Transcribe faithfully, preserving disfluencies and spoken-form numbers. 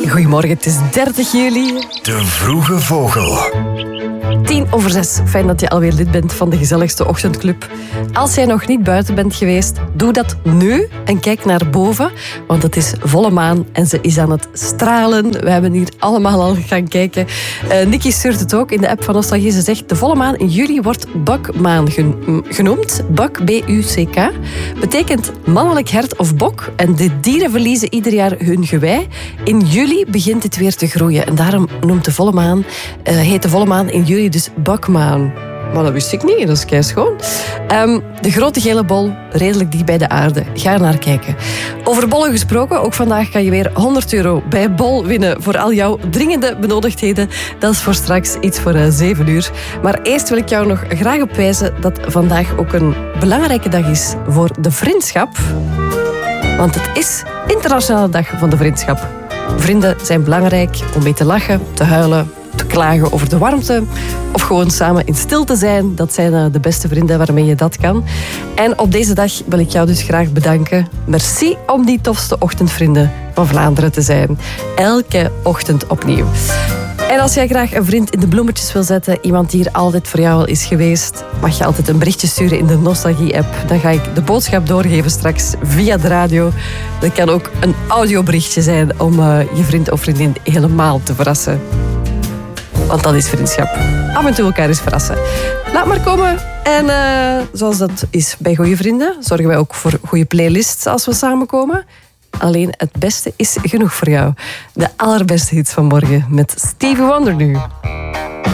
Goedemorgen, het is dertig juli. De Vroege Vogel. Tien over zes. Fijn dat je alweer lid bent van de gezelligste ochtendclub. Als jij nog niet buiten bent geweest, doe dat nu en kijk naar boven. Want het is volle maan en ze is aan het stralen. We hebben hier allemaal al gaan kijken. Uh, Nikki stuurt het ook in de app van Nostalgie. Ze zegt, de volle maan in juli wordt Bukmaan genoemd. Buk, B U C K. Betekent mannelijk hert of bok. En de dieren verliezen ieder jaar hun gewei. In juli begint dit weer te groeien. En daarom noemt de volle maan, uh, heet de volle maan in juli dus Bukmaan. Maar dat wist ik niet, dat is keischoon. Um, de grote gele bol, redelijk dicht bij de aarde. Ga er naar kijken. Over bollen gesproken, ook vandaag kan je weer honderd euro bij Bol winnen voor al jouw dringende benodigdheden. Dat is voor straks iets voor uh, zeven uur. Maar eerst wil ik jou nog graag opwijzen dat vandaag ook een belangrijke dag is voor de vriendschap. Want het is Internationale Dag van de Vriendschap. Vrienden zijn belangrijk om mee te lachen, te huilen, te klagen over de warmte of gewoon samen in stilte zijn. Dat zijn de beste vrienden waarmee je dat kan. En op deze dag wil ik jou dus graag bedanken. Merci om die tofste ochtendvrienden van Vlaanderen te zijn. Elke ochtend opnieuw. En als jij graag een vriend in de bloemetjes wil zetten, iemand die hier altijd voor jou al is geweest, mag je altijd een berichtje sturen in de Nostalgie-app. Dan ga ik de boodschap doorgeven straks via de radio. Dat kan ook een audioberichtje zijn om uh, je vriend of vriendin helemaal te verrassen. Want dat is vriendschap. Af en toe elkaar eens verrassen. Laat maar komen. En uh, zoals dat is bij goede vrienden, zorgen wij ook voor goede playlists als we samenkomen. Alleen het beste is genoeg voor jou. De allerbeste hits van morgen met Stevie Wonder nu.